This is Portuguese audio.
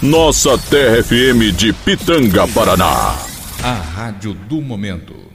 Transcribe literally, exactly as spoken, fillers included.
Nossa Terra F M de Pitanga, Paraná. A rádio do momento.